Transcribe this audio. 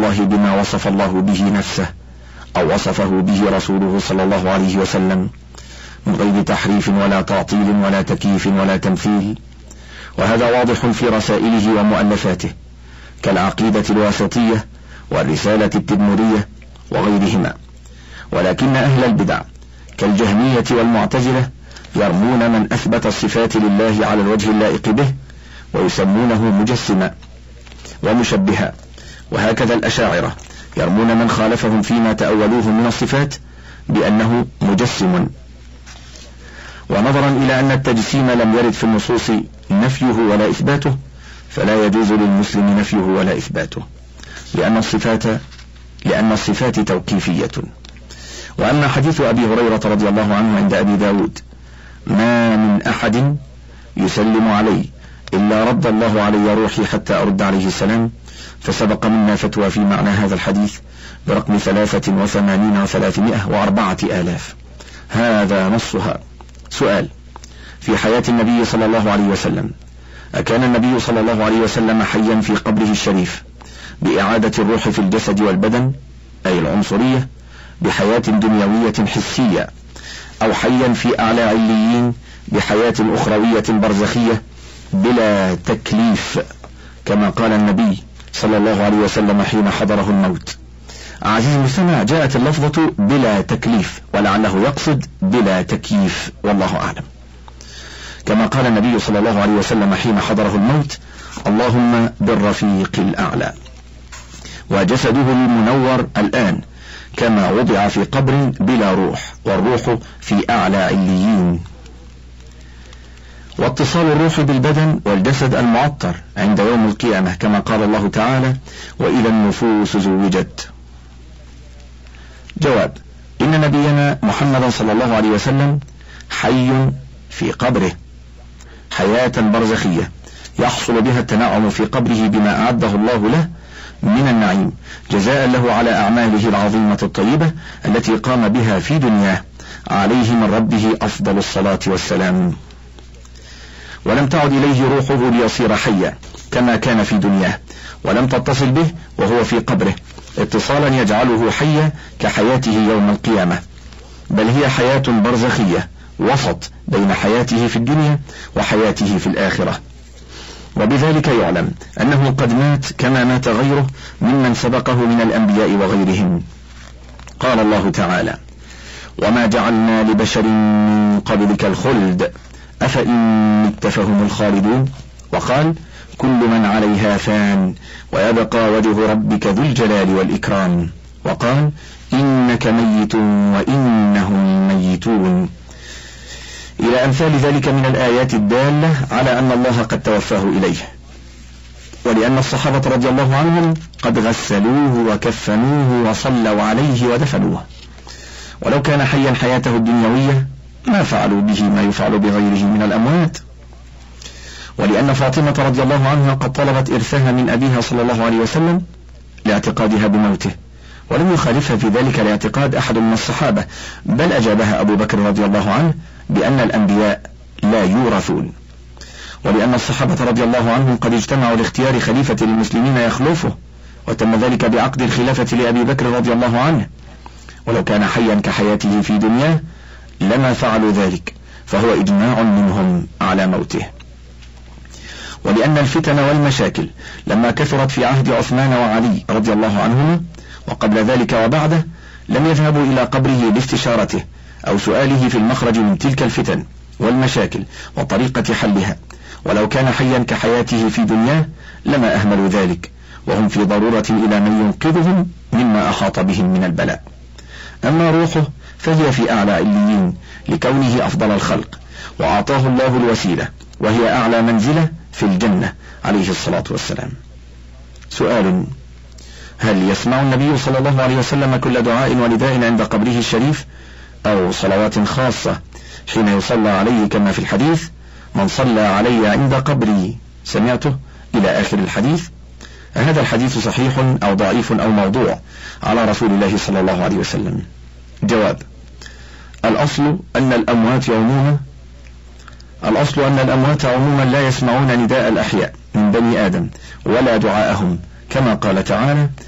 الله بما وصف الله به نفسه أو وصفه به رسوله صلى الله عليه وسلم من غير تحريف ولا تعطيل ولا تكييف ولا تمثيل، وهذا واضح في رسائله ومؤلفاته كالعقيدة الواسطية والرسالة التدمرية وغيرهما. ولكن أهل البدع كالجهمية والمعتزلة يرمون من أثبت الصفات لله على الوجه اللائق به ويسمونه مجسما ومشبها، وهكذا الأشاعرة يرمون من خالفهم فيما تأولوه من الصفات بأنه مجسم. ونظرا إلى أن التجسيم لم يرد في النصوص نفيه ولا إثباته، فلا يجوز للمسلم نفيه ولا إثباته، لأن الصفات توقيفية. وأما حديث أبي هريرة رضي الله عنه عند أبي داود: ما من أحد يسلم علي إلا رد الله علي روحي حتى أرد عليه السلام، فسبق منا فتوى في معنى هذا الحديث برقم 83,304,000. هذا نصها. سؤال: في حياة النبي صلى الله عليه وسلم أكان النبي صلى الله عليه وسلم حيا في قبره الشريف بإعادة الروح في الجسد والبدن، أي العنصرية، بحياة دنيوية حسية، أو حيا في أعلى عليين بحياة أخروية برزخية بلا تكليف، كما قال النبي صلى الله عليه وسلم حين حضره الموت؟ عزيز المستمع، جاءت اللفظة بلا تكليف ولعله يقصد بلا تكييف، والله أعلم. كما قال النبي صلى الله عليه وسلم حين حضره الموت: اللهم بالرفيق الأعلى. وجسده المنور الآن كما وضع في قبر بلا روح، والروح في أعلى عليين. واتصال الروح بالبدن والجسد المعطر عند يوم القيامة، كما قال الله تعالى: وإذا النفوس زوجت. جواب: إن نبينا محمد صلى الله عليه وسلم حي في قبره حياة برزخية يحصل بها التنعم في قبره بما أعده الله له من النعيم، جزاء له على أعماله العظيمة الطيبة التي قام بها في دنياه، عليه من ربه أفضل الصلاة والسلام. ولم تعد إليه روحه ليصير حيا كما كان في دنياه، ولم تتصل به وهو في قبره اتصالا يجعله حيا كحياته يوم القيامة، بل هي حياة برزخية وسط بين حياته في الدنيا وحياته في الآخرة. وبذلك يعلم أنه قد مات كما مات غيره ممن سبقه من الأنبياء وغيرهم. قال الله تعالى: وما جعلنا لبشر من قبلك الخلد أفإن مت فهم الخالدون. وقال: كل من عليها فان ويبقى وجه ربك ذو الجلال والإكرام. وقال: إنك ميت وإنهم ميتون، إلى أمثال ذلك من الآيات الدالة على أن الله قد توفاه إليه، ولأن الصحابة رضي الله عنهم قد غسلوه وكفنوه وصلوا عليه ودفنوه، ولو كان حيا حياته الدنيوية ما فعلوا به ما يفعل بغيره من الأموات. ولأن فاطمة رضي الله عنها قد طلبت إرثها من أبيها صلى الله عليه وسلم لاعتقادها بموته، ولم يخالفها في ذلك الاعتقاد أحد من الصحابة، بل أجابها أبو بكر رضي الله عنه بأن الأنبياء لا يورثون. ولأن الصحابة رضي الله عنهم قد اجتمعوا لاختيار خليفة للمسلمين يخلفه، وتم ذلك بعقد الخلافة لأبي بكر رضي الله عنه، ولو كان حيا كحياته في دنياه لما فعلوا ذلك، فهو إجماع منهم على موته. ولأن الفتن والمشاكل لما كثرت في عهد عثمان وعلي رضي الله عنهما وقبل ذلك وبعده لم يذهبوا إلى قبره لاستشارته أو سؤاله في المخرج من تلك الفتن والمشاكل وطريقة حلها، ولو كان حيا كحياته في دنياه لما أهملوا ذلك، وهم في ضرورة إلى من ينقذهم مما أحاط بهم من البلاء. أما روحه فهي في أعلى عليين لكونه أفضل الخلق، وأعطاه الله الوسيلة وهي أعلى منزلة في الجنة عليه الصلاة والسلام. سؤال: هل يسمع النبي صلى الله عليه وسلم كل دعاء ونداء عند قبره الشريف أو صلوات خاصة حين يصلى عليه كما في الحديث: من صلى علي عند قبري سمعته، إلى آخر الحديث؟ هذا الحديث صحيح أو ضعيف أو موضوع على رسول الله صلى الله عليه وسلم؟ جواب: الأصل أن الأموات عموما لا يسمعون نداء الأحياء من بني آدم ولا دعاءهم، كما قال تعالى: